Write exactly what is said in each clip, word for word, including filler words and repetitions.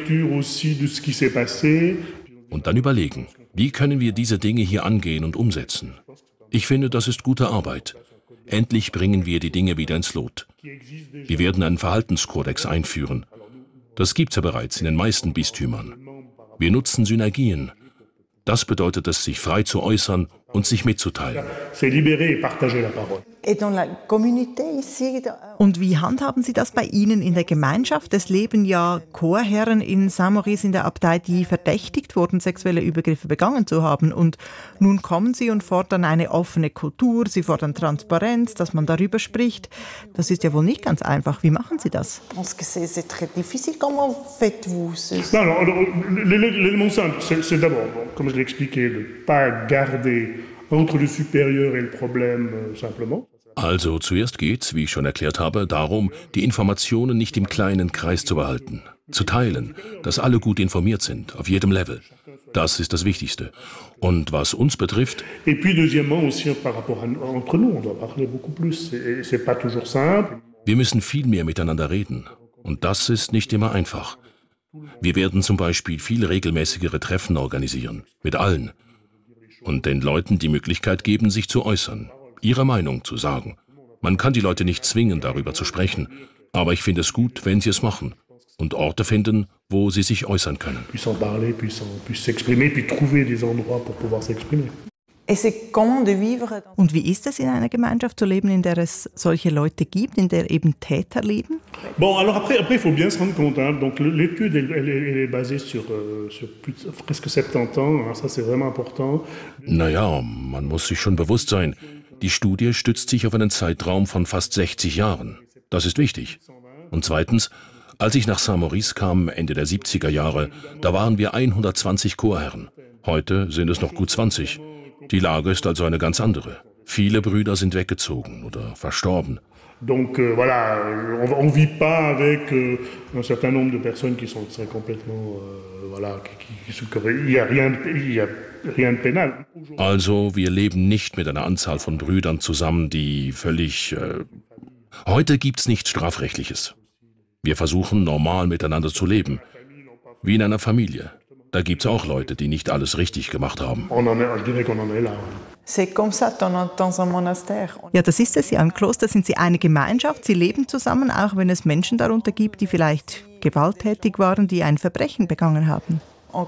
Und dann überlegen, wie können wir diese Dinge hier angehen und umsetzen? Ich finde, das ist gute Arbeit. Endlich bringen wir die Dinge wieder ins Lot. Wir werden einen Verhaltenskodex einführen. Das gibt's ja bereits in den meisten Bistümern. Wir nutzen Synergien. Das bedeutet es, sich frei zu äußern und sich mitzuteilen. Und wie handhaben Sie das bei Ihnen in der Gemeinschaft? Es leben ja Chorherren in Saint-Maurice in der Abtei, die verdächtigt wurden, sexuelle Übergriffe begangen zu haben. Und nun kommen Sie und fordern eine offene Kultur, Sie fordern Transparenz, dass man darüber spricht. Das ist ja wohl nicht ganz einfach. Wie machen Sie das? L'élément simple, c'est d'abord, comme je l'ai expliqué, de ne pas garder entre le supérieur et le problème simplement. Also zuerst geht's, wie ich schon erklärt habe, darum, die Informationen nicht im kleinen Kreis zu behalten, zu teilen, dass alle gut informiert sind, auf jedem Level. Das ist das Wichtigste. Und was uns betrifft... Et puis deuxièmement aussi par rapport à entre nous, on doit parler beaucoup plus. C'est pas toujours simple. Wir müssen viel mehr miteinander reden. Und das ist nicht immer einfach. Wir werden zum Beispiel viel regelmäßigere Treffen organisieren, mit allen. Und den Leuten die Möglichkeit geben, sich zu äußern, ihre Meinung zu sagen. Man kann die Leute nicht zwingen, darüber zu sprechen, aber ich finde es gut, wenn sie es machen und Orte finden, wo sie sich äußern können. Und wie ist es, in einer Gemeinschaft zu leben, in der es solche Leute gibt, in der eben Täter leben? Bon, alors après, après, il faut bien se rendre compte. Hein. Donc l'étude, elle, elle, elle est basée sur, euh, sur plus de, presque soixante-dix ans. Hein. Ça, c'est vraiment important. Naja, man muss sich schon bewusst sein. Die Studie stützt sich auf einen Zeitraum von fast sechzig Jahren. Das ist wichtig. Und zweitens, als ich nach Saint-Maurice kam, Ende der siebziger Jahre, da waren wir hundertzwanzig Chorherren. Heute sind es noch gut zwanzig. Die Lage ist also eine ganz andere. Viele Brüder sind weggezogen oder verstorben. Donc euh, voilà, on ne vit pas avec euh, un certain nombre de personnes qui sont très complètement, euh, voilà, qui, qui, qui, il y a rien, il y a rien de pénal. Also wir leben nicht mit einer Anzahl von Brüdern zusammen, die völlig... Äh, heute gibt's nichts Strafrechtliches. Wir versuchen normal miteinander zu leben, wie in einer Familie. Da gibt's auch Leute, die nicht alles richtig gemacht haben. Ja, das ist es ja. Im Kloster sind sie eine Gemeinschaft, sie leben zusammen, auch wenn es Menschen darunter gibt, die vielleicht gewalttätig waren, die ein Verbrechen begangen haben.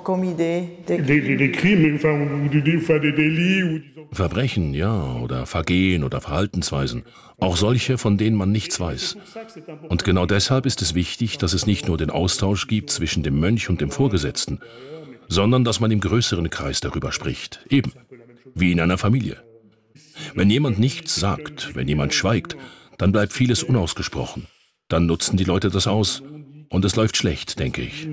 Verbrechen, ja, oder Vergehen oder Verhaltensweisen. Auch solche, von denen man nichts weiß. Und genau deshalb ist es wichtig, dass es nicht nur den Austausch gibt zwischen dem Mönch und dem Vorgesetzten, sondern dass man im größeren Kreis darüber spricht. Eben, wie in einer Familie. Wenn jemand nichts sagt, wenn jemand schweigt, dann bleibt vieles unausgesprochen. Dann nutzen die Leute das aus. Und es läuft schlecht, denke ich.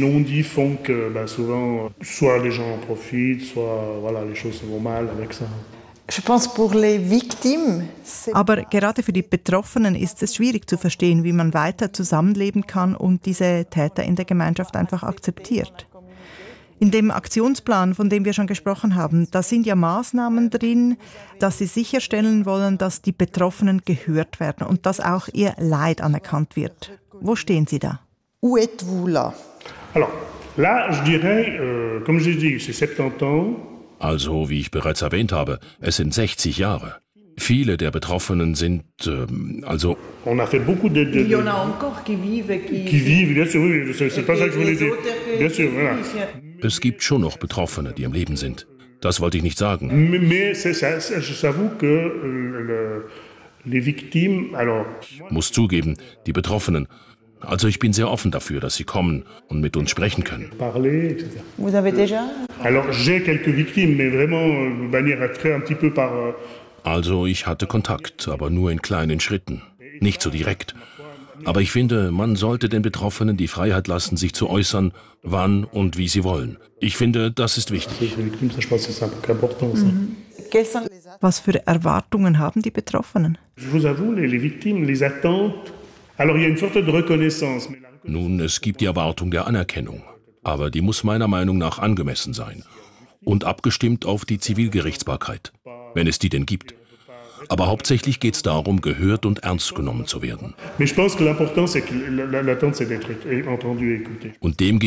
Aber gerade für die Betroffenen ist es schwierig zu verstehen, wie man weiter zusammenleben kann und diese Täter in der Gemeinschaft einfach akzeptiert. In dem Aktionsplan, von dem wir schon gesprochen haben, da sind ja Maßnahmen drin, dass Sie sicherstellen wollen, dass die Betroffenen gehört werden und dass auch ihr Leid anerkannt wird. Wo stehen Sie da? Où êtes-vous là? Alors, là, je dirais, euh, comme j'ai dit, c'est soixante-dix ans. Also, wie ich bereits erwähnt habe, es sind sechzig Jahre. Viele der Betroffenen sind, ähm, also... On a fait beaucoup de... de, de Il y en a encore qui vivent, qui... Qui vivent, bien sûr, oui, c'est, c'est pas ça que je voulais dire. Bien sûr, voilà. Es gibt schon noch Betroffene, die am Leben sind. Das wollte ich nicht sagen. Mais, mais c'est, ça, j'avoue que le, les victimes, alors... Ich muss zugeben, die Betroffenen... Also ich bin sehr offen dafür, dass sie kommen und mit uns sprechen können. Parler, et cetera. Vous avez déjà? Alors j'ai quelques victimes, mais vraiment de manière très un petit peu par... Also ich hatte Kontakt, aber nur in kleinen Schritten, nicht so direkt. Aber ich finde, man sollte den Betroffenen die Freiheit lassen, sich zu äußern, wann und wie sie wollen. Ich finde, das ist wichtig. Was für Erwartungen haben die Betroffenen? Je vous avoue, les victimes, les attentes... Alors, il y a une sorte de reconnaissance. Nun, es gibt die Erwartung der Anerkennung, aber die muss meiner Meinung nach angemessen sein und abgestimmt auf die Zivilgerichtsbarkeit, wenn es die denn gibt. Aber hauptsächlich geht es darum, gehört und ernst genommen zu werden. Mais je pense que l'important, c'est que l'attente, c'est d'être entendu et écouté. Und dem